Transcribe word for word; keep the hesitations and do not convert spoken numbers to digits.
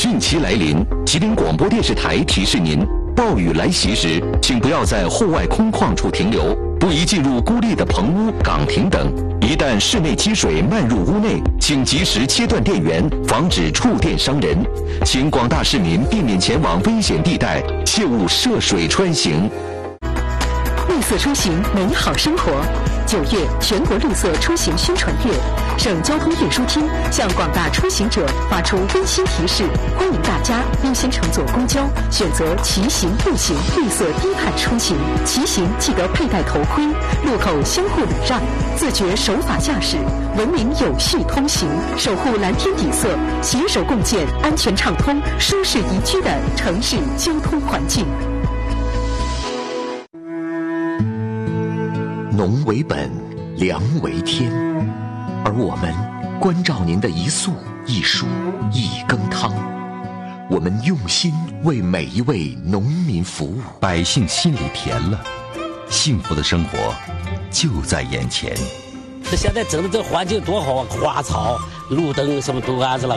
汛期来临，吉林广播电视台提示您：暴雨来袭时，请不要在户外空旷处停留，不宜进入孤立的棚屋、岗亭等。一旦室内积水漫入屋内，请及时切断电源，防止触电伤人。请广大市民避免前往危险地带，切勿涉水穿行。 绿色出行，美好生活。九月全国绿色出行宣传月，省交通运输厅向广大出行者发出温馨提示，欢迎大家优先乘坐公交，选择骑行、步行绿色低碳出行。骑行记得佩戴头盔，路口相互礼让，自觉守法驾驶，文明有序通行，守护蓝天底色，携手共建安全畅通、舒适宜居的城市交通环境。 农为本，粮为天，而我们关照您的一粟一蔬一羹汤，我们用心为每一位农民服务， 百姓心里甜了，幸福的生活就在眼前。 这现在整的这环境多好啊，花草、路灯什么都安置了。